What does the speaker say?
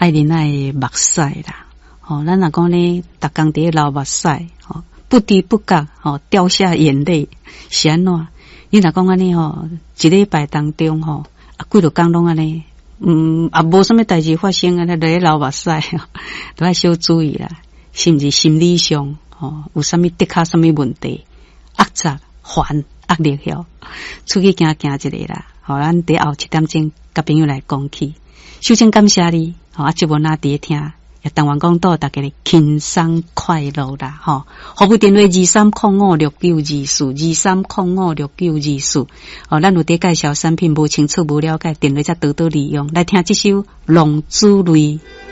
爱人爱目屎啦。咱若讲呢，逐工伫流目屎，不知不觉掉下眼泪，是安怎？你若讲安尼一礼拜当中几落工拢安尼，无啥物代志发生啊，咧流目屎，都要小注意啦，是毋是心理上有啥物的确啥物问题，压榨烦压力出去行一个啦。咱伫后7点钟甲朋友来讲起，首先感谢你，节目哪伫听。也台湾讲到大家轻松快乐啦，服务电话23056924，23056924。咱有伫介绍产品无清楚无了解，电话才多多利用来听这首《浪子泪》。